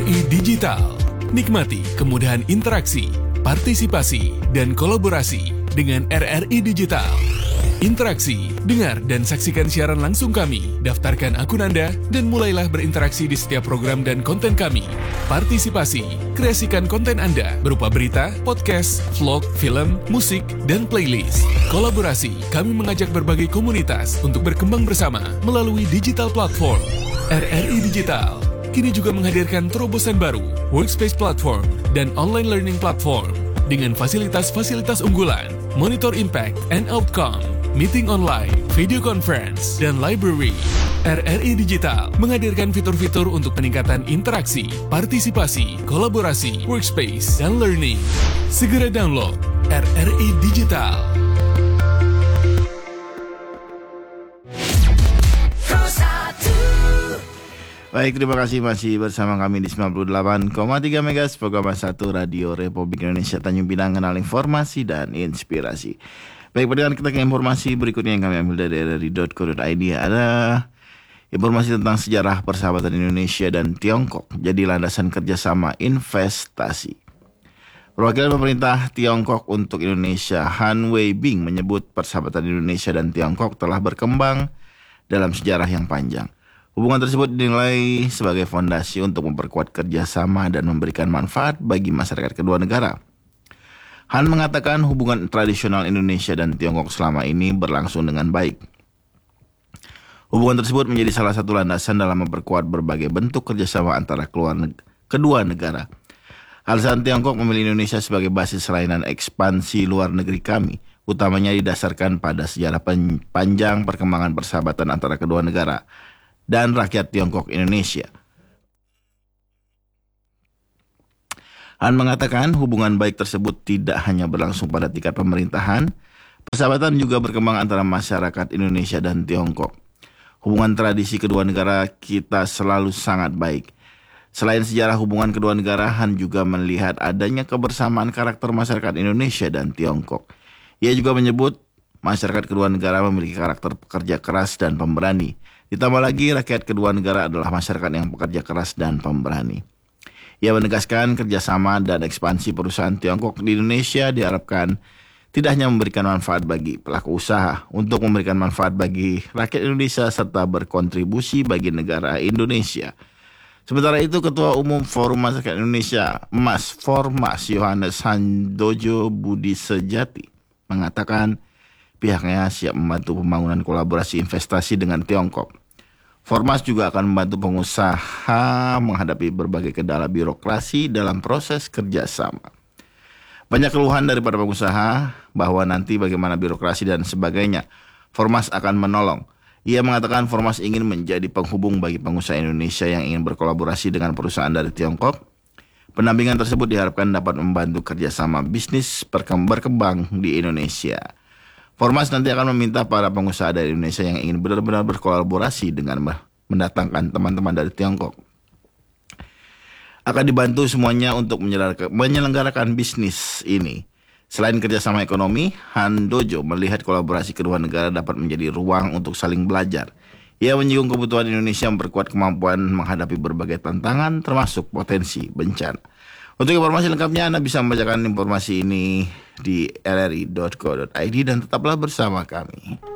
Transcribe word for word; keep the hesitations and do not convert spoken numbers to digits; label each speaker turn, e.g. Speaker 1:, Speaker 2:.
Speaker 1: I Digital. Nikmati kemudahan interaksi, partisipasi, dan kolaborasi dengan R R I Digital. Interaksi, dengar dan saksikan siaran langsung kami, daftarkan akun Anda, dan mulailah berinteraksi di setiap program dan konten kami. Partisipasi, kreasikan konten Anda berupa berita, podcast, vlog, film, musik, dan playlist. Kolaborasi, kami mengajak berbagai komunitas untuk berkembang bersama melalui digital platform. R R I Digital kini juga menghadirkan terobosan baru, workspace platform, dan online learning platform dengan fasilitas-fasilitas unggulan, monitor impact and outcome, meeting online, video conference, dan library. R R I Digital menghadirkan fitur-fitur untuk peningkatan interaksi, partisipasi, kolaborasi, workspace, dan learning. Segera download R R I Digital.
Speaker 2: Baik, terima kasih masih bersama kami di sembilan puluh delapan koma tiga Megahertz program satu Radio Republik Indonesia Tanjung Pinang, kenal informasi dan inspirasi. Baik, pendengar, kita ke informasi berikutnya yang kami ambil dari r r i dot co dot i d. Ada informasi tentang sejarah persahabatan Indonesia dan Tiongkok jadi landasan kerjasama investasi. Perwakilan pemerintah Tiongkok untuk Indonesia, Han Weibing, menyebut persahabatan Indonesia dan Tiongkok telah berkembang dalam sejarah yang panjang. Hubungan tersebut dinilai sebagai fondasi untuk memperkuat kerjasama dan memberikan manfaat bagi masyarakat kedua negara. Han mengatakan hubungan tradisional Indonesia dan Tiongkok selama ini berlangsung dengan baik. Hubungan tersebut menjadi salah satu landasan dalam memperkuat berbagai bentuk kerjasama antara kedua negara. Alasan Tiongkok memilih Indonesia sebagai basis layanan ekspansi luar negeri kami, utamanya didasarkan pada sejarah panjang perkembangan persahabatan antara kedua negara dan rakyat Tiongkok Indonesia. Han mengatakan hubungan baik tersebut tidak hanya berlangsung pada tingkat pemerintahan, persahabatan juga berkembang antara masyarakat Indonesia dan Tiongkok. Hubungan tradisi kedua negara kita selalu sangat baik. Selain sejarah hubungan kedua negara, Han juga melihat adanya kebersamaan karakter masyarakat Indonesia dan Tiongkok. Ia juga menyebut masyarakat kedua negara memiliki karakter pekerja keras dan pemberani. Ditambah lagi, rakyat kedua negara adalah masyarakat yang pekerja keras dan pemberani. Ia menegaskan kerjasama dan ekspansi perusahaan Tiongkok di Indonesia diharapkan tidak hanya memberikan manfaat bagi pelaku usaha, untuk memberikan manfaat bagi rakyat Indonesia serta berkontribusi bagi negara Indonesia. Sementara itu, Ketua Umum Forum Masyarakat Indonesia, Mas Formas Yohanes Handojo Budi Sejati, mengatakan pihaknya siap membantu pembangunan kolaborasi investasi dengan Tiongkok. Formas juga akan membantu pengusaha menghadapi berbagai kendala birokrasi dalam proses kerjasama. Banyak keluhan dari para pengusaha bahwa nanti bagaimana birokrasi dan sebagainya. Formas akan menolong. Ia mengatakan Formas ingin menjadi penghubung bagi pengusaha Indonesia yang ingin berkolaborasi dengan perusahaan dari Tiongkok. Pendampingan tersebut diharapkan dapat membantu kerjasama bisnis berkembang di Indonesia. Formas nanti akan meminta para pengusaha dari Indonesia yang ingin benar-benar berkolaborasi dengan mendatangkan teman-teman dari Tiongkok. Akan dibantu semuanya untuk menyelenggarakan bisnis ini. Selain kerjasama ekonomi, Handojo melihat kolaborasi kedua negara dapat menjadi ruang untuk saling belajar. Ia menyinggung kebutuhan Indonesia memperkuat kemampuan menghadapi berbagai tantangan termasuk potensi bencana. Untuk informasi lengkapnya Anda bisa membacakan informasi ini di r r i dot co dot i d dan tetaplah bersama kami.